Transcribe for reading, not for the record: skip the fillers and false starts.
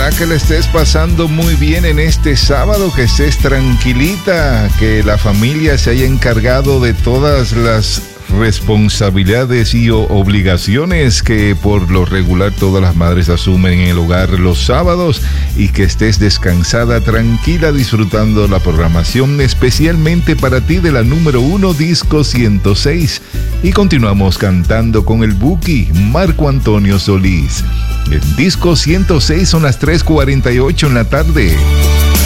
Ojalá que le estés pasando muy bien en este sábado, que estés tranquilita, que la familia se haya encargado de todas las responsabilidades y obligaciones que por lo regular todas las madres asumen en el hogar los sábados, y que estés descansada, tranquila, disfrutando la programación especialmente para ti de la número 1 Disco 106. Y continuamos cantando con el Buki, Marco Antonio Solís. En Disco 106 son las 3:48 en la tarde.